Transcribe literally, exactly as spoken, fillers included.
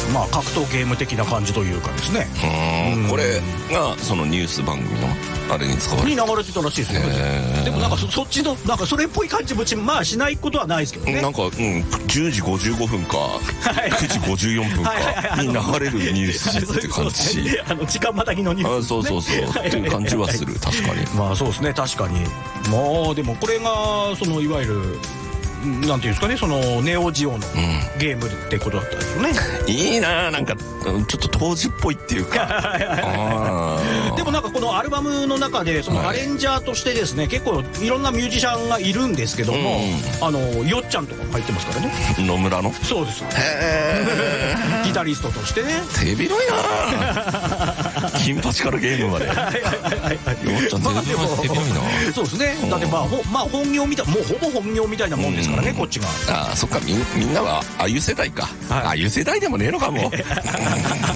まあ格闘ゲーム的な感じというかですね。 うん、これがそのニュース番組のあれに使われてに流れてたらしいですね。でもなんか そ, そっちのなんかそれっぽい感じもまあしないことはないですけどね。 なんか、うん、じゅうじごじゅうごふんかくじごじゅうよんぷんかに流れるニュースって感じ。 あの時間またぎのニュース、ね、 あそうそうそうっていう感じはする。確かに。 まあそうですね、確かに。まあでもこれがそのいわゆるなんていうんですかね、そのネオジオのゲームってことだったんですよね、 うん、いいな、なんかちょっと当時っぽいっていうかでもなんかこのアルバムの中でそのアレンジャーとしてですね、はい、結構いろんなミュージシャンがいるんですけども、うん、あのよっちゃんとか入ってますからね。 野村の。 そうです。へーギタリストとしてね。 手広いな金八からゲームまで。よっちゃん手広いな。 そうですね。だってまあ、まあ、本業みたい、もうほぼ本業みたいなもんですからね、こっちが。 ああ、そっか、みんなはああいう世代か、はい、ああいう世代でもねえのかも。